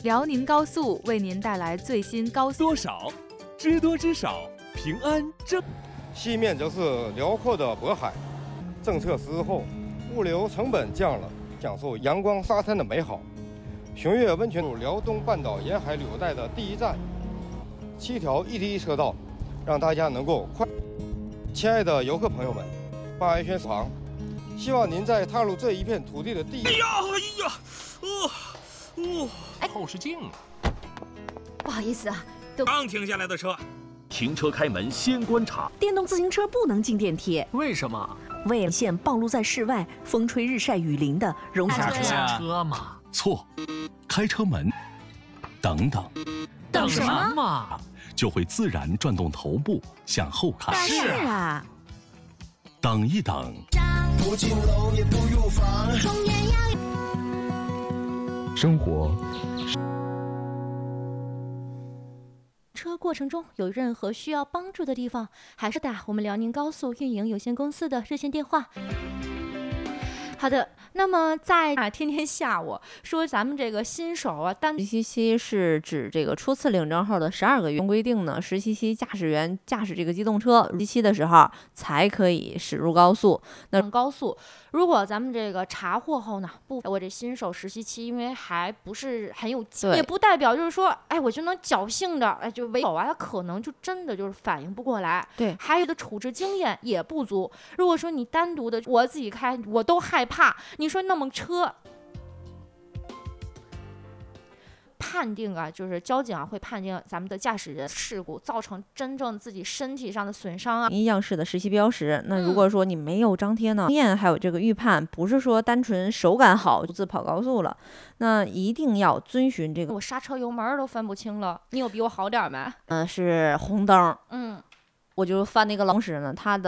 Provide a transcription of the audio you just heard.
辽宁高速为您带来最新高速多少，知多知少，平安正。 西面则是辽阔的渤海，政策实施后，物流成本降了，享受阳光沙滩的美好。雄悦温泉辽东半岛沿海旅游带的第一站，7条1T1车道，让大家能够快。亲爱的游客朋友们，办安宣航，希望您在踏入这一片土地的第一。 后视镜， 不好意思啊， 刚停下来的车， 停车开门先观察。 电动自行车不能进电梯， 为什么？ 危险暴露在室外，风吹日晒雨淋的，容易下车嘛？ 错，开车门，等等， 等什么嘛？ 就会自然转动头部向后看。 是啊， 等一等。 不进楼也不入房。 生活。 车过程中有任何需要帮助的地方，还是打我们辽宁高速运营有限公司的热线电话。好的，那么在天天吓我说咱们这个新手啊， 实习期是指这个初次领证后的12个月。规定呢，实习期驾驶员驾驶这个机动车实习期的时候才可以驶入高速。那高速，如果咱们这个查获后呢，我这新手实习期因为还不是很有经验，也不代表就是说，哎，我就能侥幸的，哎，就违手啊，他可能就真的就是反应不过来。 对， 还有的处置经验也不足。如果说你单独的我自己开，我都害怕。你说那么车判定啊，就是交警啊会判定咱们的驾驶人事故造成真正自己身体上的损伤啊。 样式的实习标识，那如果说你没有张贴呢，经验还有这个预判，不是说单纯手感好就自跑高速了，那一定要遵循这个。 我刹车油门都分不清了，你有比我好点没？ 是红灯， 我就翻那个老师呢，他的